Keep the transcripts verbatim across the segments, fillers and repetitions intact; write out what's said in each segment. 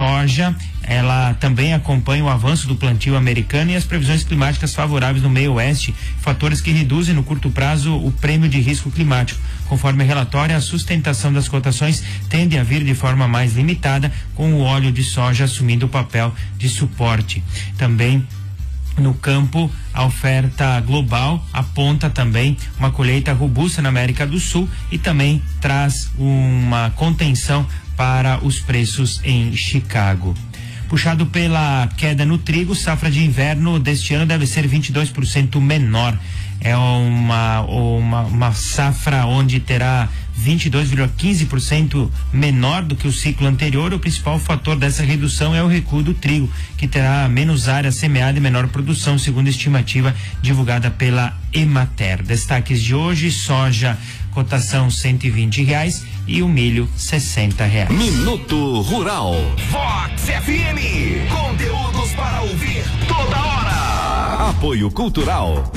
soja, ela também acompanha o avanço do plantio americano e as previsões climáticas favoráveis no meio oeste, fatores que reduzem no curto prazo o prêmio de risco climático. Conforme relatório, a sustentação das cotações tende a vir de forma mais limitada, com o óleo de soja assumindo o papel de suporte. Também no campo, a oferta global aponta também uma colheita robusta na América do Sul e também traz uma contenção para os preços em Chicago. Puxado pela queda no trigo, safra de inverno deste ano deve ser vinte e dois por cento menor. É uma, uma, uma safra onde terá vinte e dois vírgula quinze por cento menor do que o ciclo anterior. O principal fator dessa redução é o recuo do trigo, que terá menos área semeada e menor produção, segundo a estimativa divulgada pela Emater. Destaques de hoje: soja, cotação cento e vinte reais e o milho sessenta reais. Minuto Rural. Vox F M, conteúdos para ouvir toda hora. Apoio Cultural.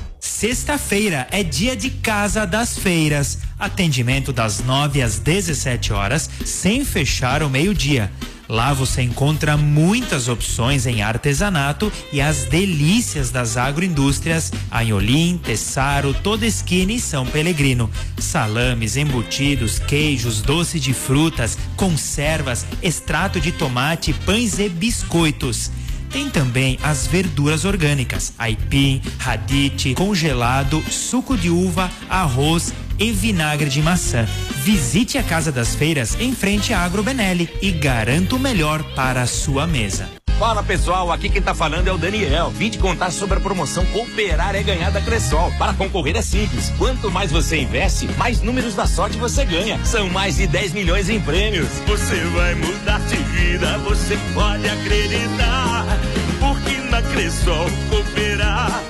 Sexta-feira é dia de Casa das Feiras. Atendimento das nove às dezessete horas, sem fechar ao meio-dia. Lá você encontra muitas opções em artesanato e as delícias das agroindústrias Anholim, Tessaro, Todeskine e São Pellegrino. Salames, embutidos, queijos, doce de frutas, conservas, extrato de tomate, pães e biscoitos. Tem também as verduras orgânicas, aipim, radite, congelado, suco de uva, arroz e vinagre de maçã. Visite a Casa das Feiras em frente à Agro Benelli e garanta o melhor para a sua mesa. Fala pessoal, aqui quem tá falando é o Daniel. Vim te contar sobre a promoção Cooperar é Ganhar da Cressol. Para concorrer é simples. Quanto mais você investe, mais números da sorte você ganha. São mais de dez milhões em prêmios. Você vai mudar de vida, você pode acreditar. Porque na Cressol cooperar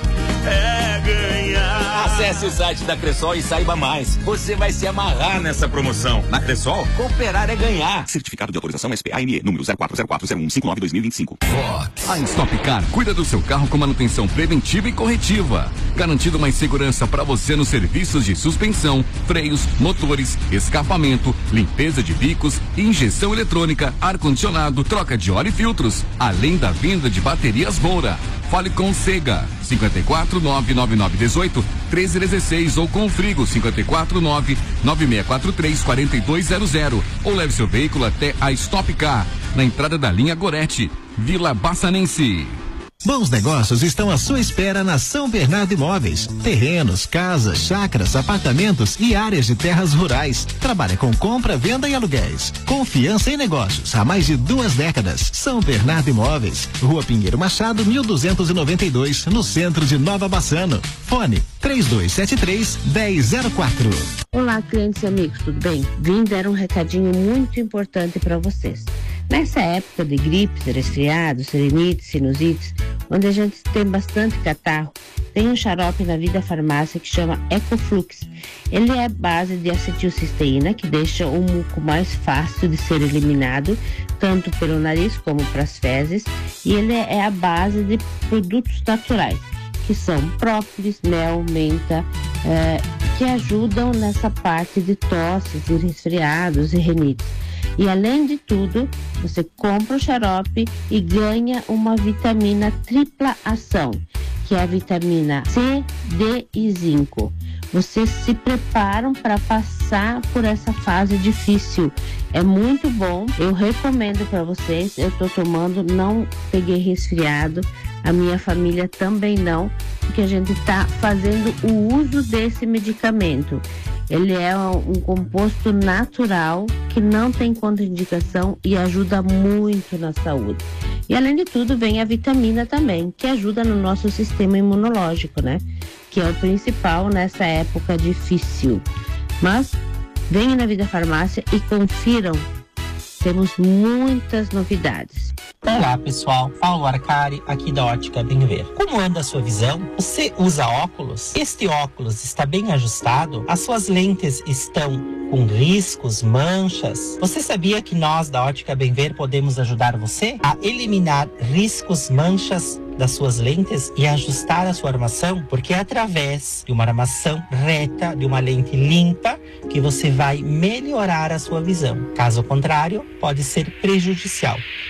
é ganhar. Acesse o site da Cressol e saiba mais. Você vai se amarrar nessa promoção. Na Cressol, cooperar é ganhar. Certificado de autorização S P A M E, número zero quatro zero quatro zero um cinco nove dois mil e vinte e cinco. A Stop Car cuida do seu carro com manutenção preventiva e corretiva, garantindo mais segurança para você nos serviços de suspensão, freios, motores, escapamento, limpeza de bicos, injeção eletrônica, ar-condicionado, troca de óleo e filtros, além da venda de baterias Moura. Fale com o Sega, cinco quatro nove nove nove um oito treze dezesseis ou com o Frigo, cinco quatro nove nove seis quatro três quatro dois zero zero, ou leve seu veículo até a Stop Car, na entrada da linha Gorete, Vila Bassanense. Bons negócios estão à sua espera na São Bernardo Imóveis. Terrenos, casas, chácaras, apartamentos e áreas de terras rurais. Trabalha com compra, venda e aluguéis. Confiança em negócios há mais de duas décadas. São Bernardo Imóveis, Rua Pinheiro Machado, mil duzentos e noventa e dois, no centro de Nova Bassano. Fone três dois sete três, um zero zero quatro. Olá, clientes e amigos, tudo bem? Vim dar um recadinho muito importante para vocês. Nessa época de gripes, resfriados, serenites, sinusites, onde a gente tem bastante catarro, tem um xarope na Vida Farmácia que chama Ecoflux. Ele é a base de acetilcisteína, que deixa o muco mais fácil de ser eliminado, tanto pelo nariz como para as fezes, e ele é a base de produtos naturais, que são própolis, mel, menta, eh, que ajudam nessa parte de tosses e resfriados e rinites. E além de tudo, você compra o xarope e ganha uma vitamina tripla ação, que é a vitamina C, D e zinco. Vocês se preparam para passar por essa fase difícil. É muito bom, eu recomendo para vocês. Eu estou tomando, não peguei resfriado, a minha família também não, porque a gente está fazendo o uso desse medicamento. Ele é um composto natural que não tem contraindicação e ajuda muito na saúde. E além de tudo, vem a vitamina também, que ajuda no nosso sistema imunológico, né? Que é o principal nessa época difícil. Mas venham na Vida Farmácia e confiram. Temos muitas novidades. Olá pessoal, Paulo Arcari aqui da Ótica Bem Ver. Como anda a sua visão? Você usa óculos? Este óculos está bem ajustado? As suas lentes estão com riscos, manchas? Você sabia que nós da Ótica Bem Ver podemos ajudar você a eliminar riscos, manchas das suas lentes e ajustar a sua armação? Porque é através de uma armação reta, de uma lente limpa, que você vai melhorar a sua visão. Caso contrário, pode ser prejudicial.